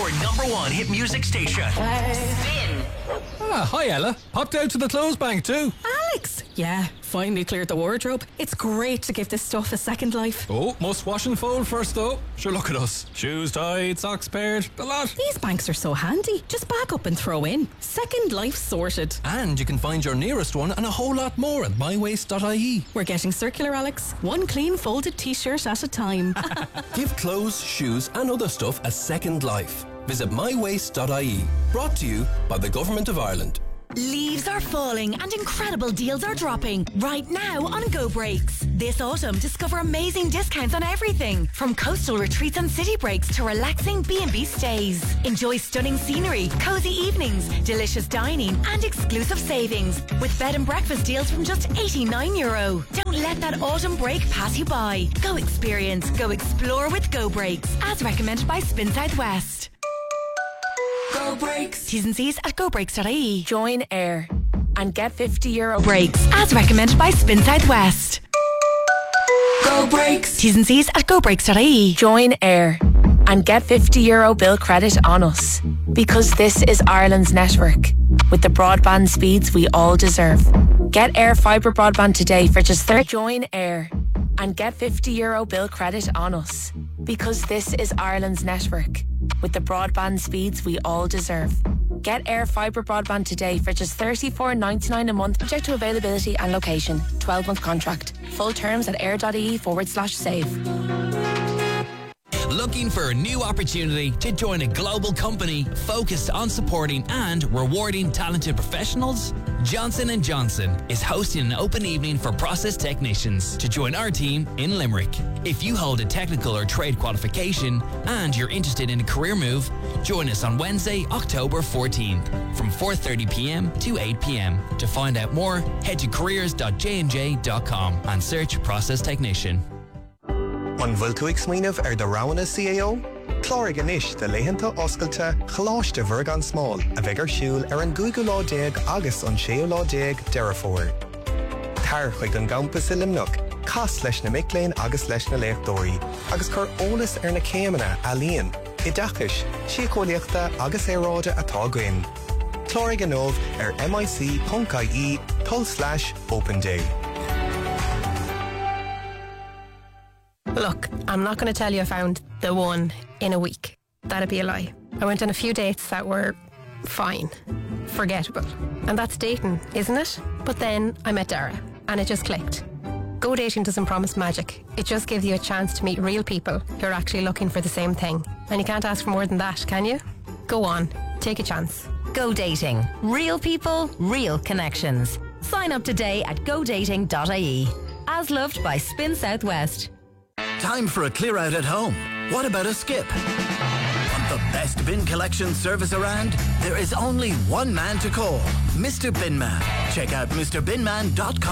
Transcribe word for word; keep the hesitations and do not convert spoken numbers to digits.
Your number one hit music station. Spin. Ah, hi Ella. Popped out to the clothes bank too. Alex! Yeah, finally cleared the wardrobe. It's great to give this stuff a second life. Oh, must wash and fold first though. Sure, look at us. Shoes tied, socks paired, the lot. These banks are so handy. Just back up and throw in. Second life sorted. And you can find your nearest one and a whole lot more at my waste dot I E. We're getting circular, Alex. One clean folded t-shirt at a time. Give clothes, shoes and other stuff a second life. Visit my waste dot I E. Brought to you by the Government of Ireland. Leaves are falling and incredible deals are dropping right now on Go Breaks. This autumn, discover amazing discounts on everything from coastal retreats and city breaks to relaxing B and B stays. Enjoy stunning scenery, cozy evenings, delicious dining and exclusive savings with bed and breakfast deals from just eighty-nine euro. Don't let that autumn break pass you by. Go experience, go explore with Go Breaks, as recommended by Spin Southwest. Go Breaks. T's and C's at go breaks dot I E. Join Air and get fifty euro breaks, as recommended by Spin Southwest. Go Breaks. T's and C's at go breaks dot I E. Join Air and get fifty euro bill credit on us, because this is Ireland's network with the broadband speeds we all deserve. Get Air Fibre broadband today for just thirty. Join Air and get fifty euro bill credit on us, because this is Ireland's network with the broadband speeds we all deserve. Get Air Fibre broadband today for just thirty-four ninety-nine a month, subject to availability and location. twelve month contract. Full terms at air.ie forward slash save. Looking for a new opportunity to join a global company focused on supporting and rewarding talented professionals? Johnson and Johnson is hosting an open evening for process technicians to join our team in Limerick. If you hold a technical or trade qualification and you're interested in a career move, join us on Wednesday, October fourteenth from four thirty p m to eight p m. To find out more, head to careers dot j and j dot com and search Process Technician. An bhfuil tú ag smaoineamh ar do roghanna C A O? Clórig anois de léitheanta oscailte chláiste bhurgan smáil a bheith ar siúl ar an gúige lá déag agus an séú lá déag dearafóir. Tar chuig an gampas i Limnock, cas leis na micléin agus leis na léachdóirí, agus chur ólas ar na céimena a líon, i dachas, síocháiliachta agus éráide atá gainn. Clórig an ómh ar mic.ie pull slash open day. Look, I'm not going to tell you I found the one in a week. That'd be a lie. I went on a few dates that were fine, forgettable. And that's dating, isn't it? But then I met Dara and it just clicked. Go dating doesn't promise magic. It just gives you a chance to meet real people who are actually looking for the same thing. And you can't ask for more than that, can you? Go on, take a chance. Go Dating. Real people, real connections. Sign up today at go dating dot I E. As loved by Spin Southwest. Time for a clear out at home. What about a skip? Want the best bin collection service around? There is only one man to call, Mister Binman. Check out Mr Binman dot com.